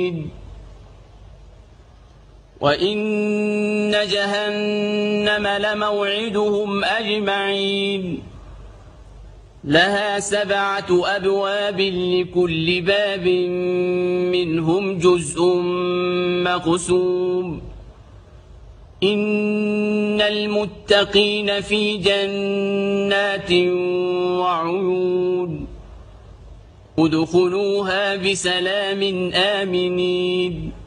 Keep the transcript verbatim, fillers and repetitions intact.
وإن جهنم لموعدهم أجمعين لها سبعة أبواب لكل باب منهم جزء مقسوم إن المتقين في جنات وعيون ادخلوها بسلام آمنين